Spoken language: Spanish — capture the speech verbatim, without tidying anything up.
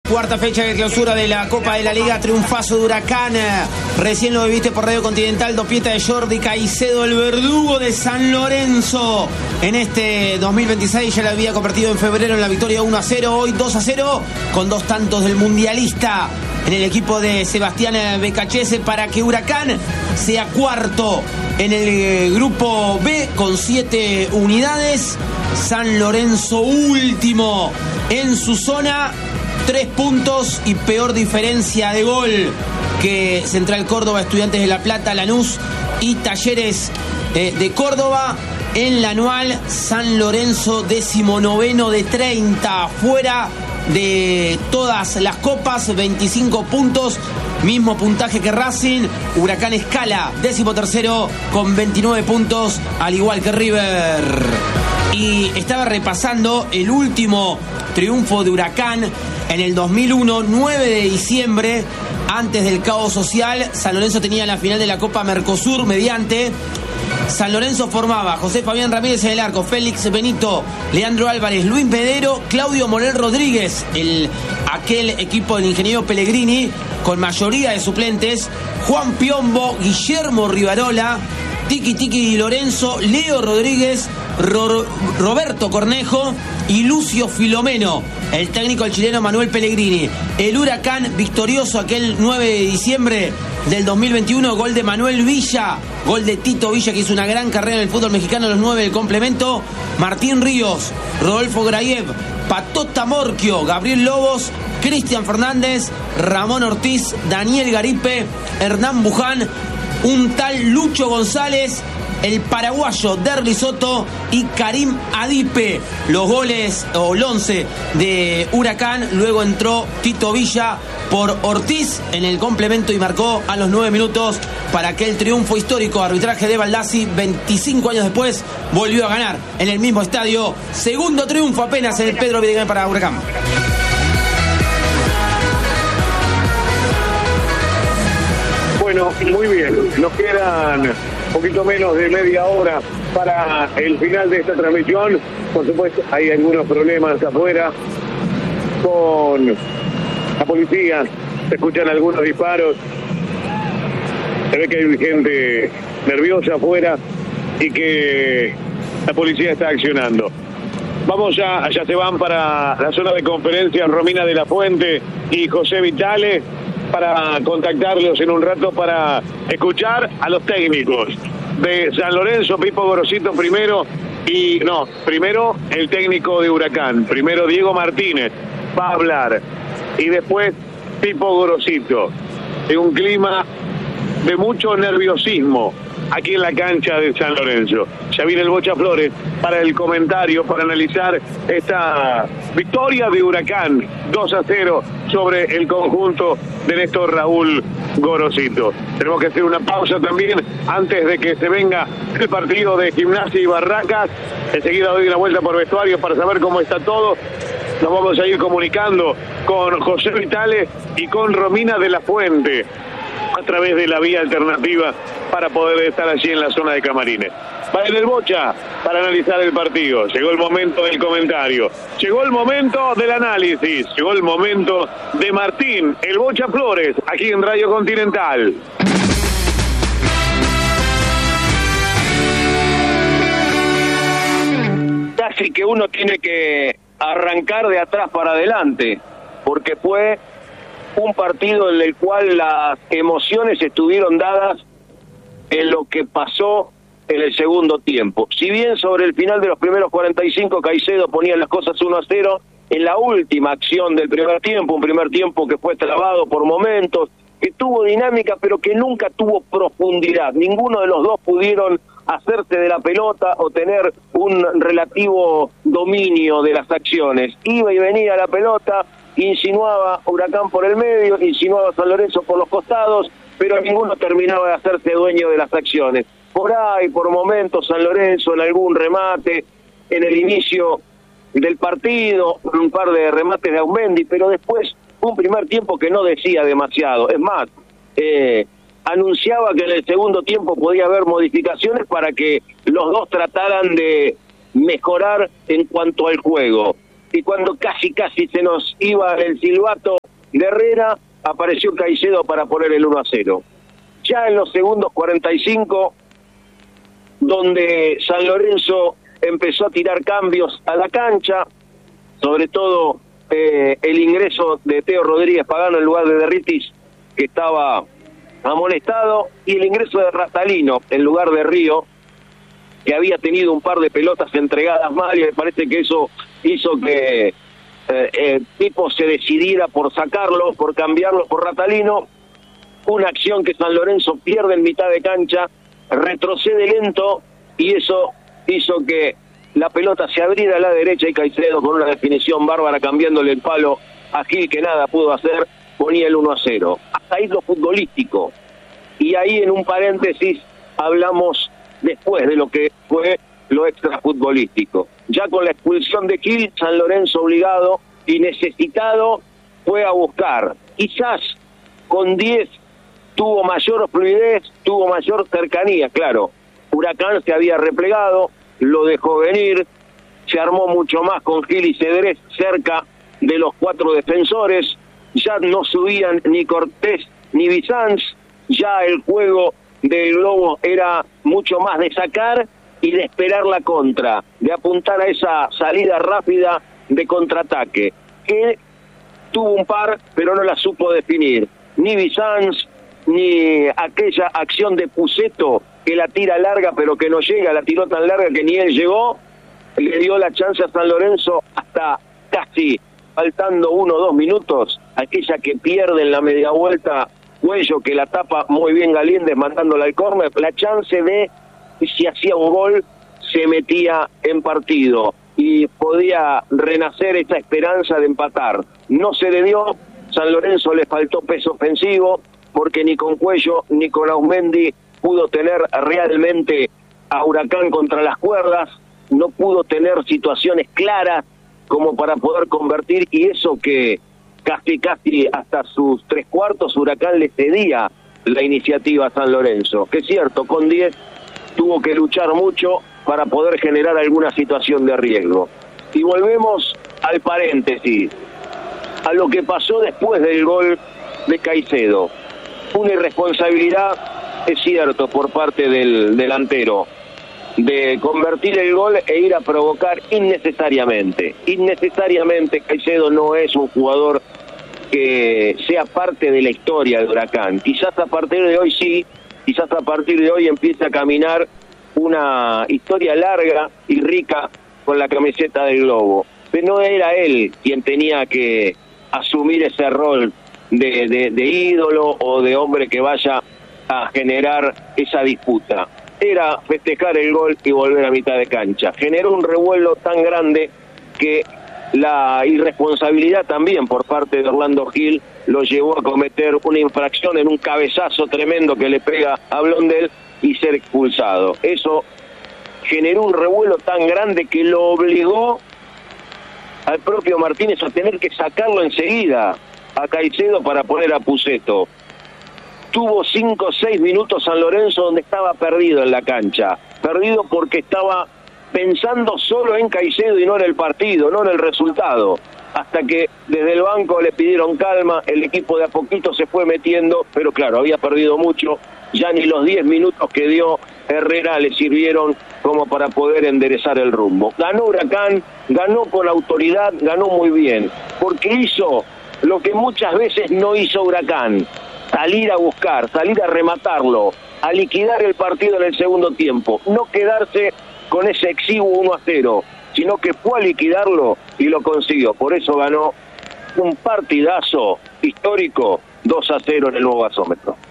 Cuarta fecha de clausura de la Copa de la Liga, triunfazo de Huracán. Recién lo viviste por Radio Continental, dopieta de Jordi Caicedo, el verdugo de San Lorenzo. En este dos mil veintiséis ya lo había convertido en febrero en la victoria uno a cero, hoy dos a cero, con dos tantos del mundialista en el equipo de Sebastián Becachese para que Huracán sea cuarto en el grupo B con siete unidades. San Lorenzo último en su zona, tres puntos y peor diferencia de gol que Central Córdoba, Estudiantes de La Plata, Lanús y Talleres eh, de Córdoba. En la anual, San Lorenzo decimonoveno de treinta, fuera de todas las copas, veinticinco puntos, mismo puntaje que Racing. Huracán escala, décimo tercero con veintinueve puntos, al igual que River. Y estaba repasando el último triunfo de Huracán en el dos mil uno, nueve de diciembre, antes del caos social. San Lorenzo tenía la final de la Copa Mercosur mediante. San Lorenzo formaba José Fabián Ramírez en el arco, Félix Benito, Leandro Álvarez, Luis Medero, Claudio Morel Rodríguez, el, aquel equipo del ingeniero Pellegrini, con mayoría de suplentes, Juan Piombo, Guillermo Rivarola, Tiki Tiki Lorenzo, Leo Rodríguez, Ro- Roberto Cornejo y Lucio Filomeno, el técnico el chileno Manuel Pellegrini. El Huracán victorioso aquel nueve de diciembre del dos mil veintiuno, gol de Manuel Villa, gol de Tito Villa, que hizo una gran carrera en el fútbol mexicano, los nueve del complemento, Martín Ríos, Rodolfo Grayev, Patota Morquio, Gabriel Lobos, Cristian Fernández, Ramón Ortiz, Daniel Garipe, Hernán Buján, un tal Lucho González, el paraguayo Derli Soto y Karim Adipe. Los goles, o el once de Huracán. Luego entró Tito Villa por Ortiz en el complemento y marcó a los nueve minutos para aquel triunfo histórico. Arbitraje de Baldassi, veinticinco años después volvió a ganar en el mismo estadio. Segundo triunfo apenas en el Pedro Vidigal para Huracán. Bueno, muy bien, nos quedan un poquito menos de media hora para el final de esta transmisión. Por supuesto, hay algunos problemas afuera con la policía, se escuchan algunos disparos, se ve que hay gente nerviosa afuera y que la policía está accionando. Vamos ya, ya se van para la zona de conferencia Romina de la Fuente y José Vitale, para contactarlos en un rato para escuchar a los técnicos de San Lorenzo. Pipo Gorosito primero, y no, primero el técnico de Huracán, primero Diego Martínez va a hablar, y después Pipo Gorosito, en un clima de mucho nerviosismo aquí en la cancha de San Lorenzo. Ya viene el Bocha Flores para el comentario, para analizar esta victoria de Huracán dos a cero sobre el conjunto de Néstor Raúl Gorosito. Tenemos que hacer una pausa también antes de que se venga el partido de Gimnasia y Barracas. Enseguida doy una vuelta por vestuario para saber cómo está todo. Nos vamos a ir comunicando con José Vitale y con Romina de la Fuente a través de la vía alternativa para poder estar allí en la zona de camarines. Va en el Bocha para analizar el partido. Llegó el momento del comentario, llegó el momento del análisis, llegó el momento de Martín, el Bocha Flores, aquí en Radio Continental. Casi que uno tiene que arrancar de atrás para adelante, porque fue un partido en el cual las emociones estuvieron dadas en lo que pasó en el segundo tiempo. Si bien sobre el final de los primeros cuarenta y cinco Caicedo ponía las cosas uno a cero, en la última acción del primer tiempo, un primer tiempo que fue trabado por momentos, que tuvo dinámica pero que nunca tuvo profundidad. Ninguno de los dos pudieron hacerse de la pelota o tener un relativo dominio de las acciones. Iba y venía la pelota, insinuaba Huracán por el medio, insinuaba San Lorenzo por los costados, pero ninguno terminaba de hacerse dueño de las acciones. Por ahí, por momentos, San Lorenzo en algún remate, en el inicio del partido, un par de remates de Aumendi, pero después un primer tiempo que no decía demasiado. Es más, eh, anunciaba que en el segundo tiempo podía haber modificaciones para que los dos trataran de mejorar en cuanto al juego. Y cuando casi casi se nos iba el silbato, de Herrera, apareció Caicedo para poner el uno a cero. Ya en los segundos cuarenta y cinco, donde San Lorenzo empezó a tirar cambios a la cancha, sobre todo eh, el ingreso de Teo Rodríguez Pagano en lugar de Derritis, que estaba amonestado, y el ingreso de Ratalino en lugar de Río, que había tenido un par de pelotas entregadas mal, y me parece que eso hizo que eh, el tipo se decidiera por sacarlo, por cambiarlo por Ratalino. Una acción que San Lorenzo pierde en mitad de cancha, retrocede lento, y eso hizo que la pelota se abriera a la derecha, y Caicedo, con una definición bárbara, cambiándole el palo a Gil, que nada pudo hacer, ponía el uno a cero. Hasta ahí lo futbolístico. Y ahí, en un paréntesis, hablamos después de lo que fue lo extrafutbolístico. Ya con la expulsión de Gil, San Lorenzo, obligado y necesitado, fue a buscar. Quizás con diez tuvo mayor fluidez, tuvo mayor cercanía, claro. Huracán se había replegado, lo dejó venir, se armó mucho más con Gil y Cedrés cerca de los cuatro defensores, ya no subían ni Cortés ni Bizanz, ya el juego del Globo era mucho más de sacar y de esperar la contra, de apuntar a esa salida rápida de contraataque, que tuvo un par, pero no la supo definir. Ni Bizanz, ni aquella acción de Puceto, que la tira larga, pero que no llega, la tiró tan larga que ni él llegó, le dio la chance a San Lorenzo hasta casi faltando uno o dos minutos, aquella que pierde en la media vuelta Cuello, que la tapa muy bien Galíndez mandándola al córner, la chance de, si hacía un gol, se metía en partido y podía renacer esa esperanza de empatar. No se le dio, San Lorenzo le faltó peso ofensivo, porque ni con Cuello ni con Ausmendi pudo tener realmente a Huracán contra las cuerdas, no pudo tener situaciones claras como para poder convertir, y eso que casi casi hasta sus tres cuartos Huracán le cedía la iniciativa a San Lorenzo, que es cierto, con diez tuvo que luchar mucho para poder generar alguna situación de riesgo. Y volvemos al paréntesis, a lo que pasó después del gol de Caicedo. Una irresponsabilidad, es cierto, por parte del delantero, de convertir el gol e ir a provocar innecesariamente. Innecesariamente, Caicedo no es un jugador que sea parte de la historia de Huracán. Quizás a partir de hoy sí, quizás a partir de hoy empiece a caminar una historia larga y rica con la camiseta del Globo. Pero no era él quien tenía que asumir ese rol de, de, de ídolo o de hombre que vaya a generar esa disputa. Era festejar el gol y volver a mitad de cancha. Generó un revuelo tan grande que la irresponsabilidad también por parte de Orlando Gil lo llevó a cometer una infracción en un cabezazo tremendo que le pega a Blondel y ser expulsado. Eso generó un revuelo tan grande que lo obligó al propio Martínez a tener que sacarlo enseguida a Caicedo para poner a Puceto. Tuvo cinco o seis minutos San Lorenzo donde estaba perdido en la cancha, perdido porque estaba pensando solo en Caicedo y no en el partido, no en el resultado, hasta que desde el banco le pidieron calma, el equipo de a poquito se fue metiendo, pero claro, había perdido mucho, ya ni los diez minutos que dio Herrera le sirvieron como para poder enderezar el rumbo. Ganó Huracán, ganó con autoridad, ganó muy bien, porque hizo lo que muchas veces no hizo Huracán: salir a buscar, salir a rematarlo, a liquidar el partido en el segundo tiempo, no quedarse con ese exiguo uno a cero, sino que fue a liquidarlo y lo consiguió. Por eso ganó un partidazo histórico dos a cero en el nuevo gasómetro.